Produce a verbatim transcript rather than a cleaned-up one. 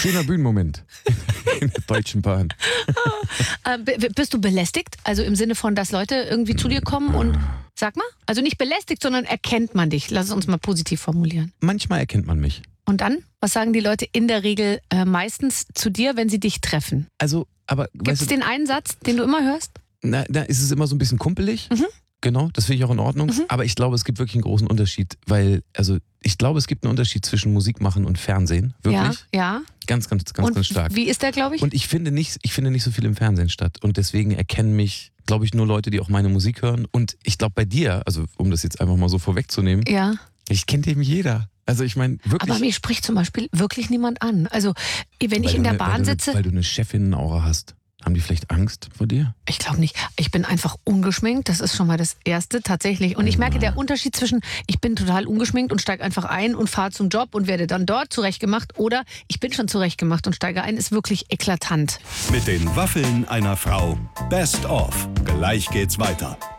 Schöner Bühnenmoment in der Deutschen Bahn. Äh, b- bist du belästigt? Also im Sinne von, dass Leute irgendwie zu dir kommen und, sag mal, also nicht belästigt, sondern erkennt man dich. Lass es uns mal positiv formulieren. Manchmal erkennt man mich. Und dann, was sagen die Leute in der Regel äh, meistens zu dir, wenn sie dich treffen? Also, aber Gibt es weißt du, den einen Satz, den du immer hörst? na, da ist es immer so ein bisschen kumpelig. Mhm. Genau, das finde ich auch in Ordnung. Mhm. Aber ich glaube, es gibt wirklich einen großen Unterschied, weil, also ich glaube, es gibt einen Unterschied zwischen Musik machen und Fernsehen. Wirklich. Ja, ja. Ganz, ganz, ganz, Und ganz stark. wie ist der, glaube ich? Und ich finde nicht, ich finde nicht so viel im Fernsehen statt. Und deswegen erkennen mich, glaube ich, nur Leute, die auch meine Musik hören. Und ich glaube bei dir, also um das jetzt einfach mal so vorwegzunehmen, Ja. ich kennt eben jeder. Also ich meine, wirklich. Aber mich spricht zum Beispiel wirklich niemand an. Also wenn ich weil in du der eine, Bahn weil du sitze, eine, weil du eine Chefinnen-Aura hast. Haben die vielleicht Angst vor dir? ich glaube nicht. Ich bin einfach ungeschminkt. Das ist schon mal das Erste tatsächlich. Und ich merke der Unterschied zwischen, ich bin total ungeschminkt und steige einfach ein und fahre zum Job und werde dann dort zurechtgemacht oder ich bin schon zurechtgemacht und steige ein, ist wirklich eklatant. Mit den Waffeln einer Frau. Best of. Gleich geht's weiter.